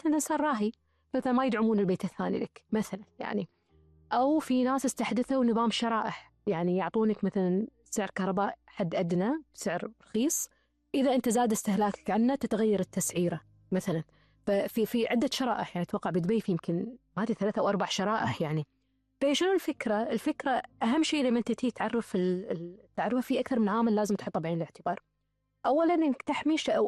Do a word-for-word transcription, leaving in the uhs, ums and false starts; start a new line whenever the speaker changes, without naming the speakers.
مثلا صار راهي، مثلا ما يدعمون البيت الثاني لك مثلا يعني. أو في ناس استحدثوا نظام شرائح، يعني يعطونك مثلا سعر كهرباء حد أدنى سعر رخيص، إذا أنت زاد استهلاكك عنه تتغير التسعيرة مثلا. ففي في عدة شرائح، يعني أتوقع بدبي في يمكن ما أدري ثلاثة أو أربع شرائح يعني. فشنو الفكرة؟ الفكرة أهم شيء لما أنت تيجي تعرف التعرف في أكثر من عامل لازم تحطه بعين الاعتبار. أولا إنك تحمي